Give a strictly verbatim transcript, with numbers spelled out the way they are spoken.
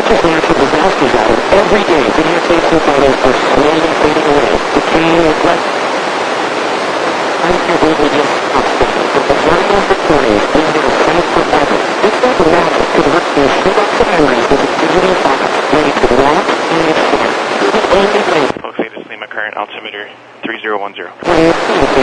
watches natural disasters out of every day. Videotapes and photos are slowly fading away. The chain is left. I can't believe we just stopped there. But the journal of recordings is now saved forever. This doesn't matter because we're going to shoot up the memories with a digital file, ready to watch and expand. The only way. Located Lima current altimeter three zero one zero.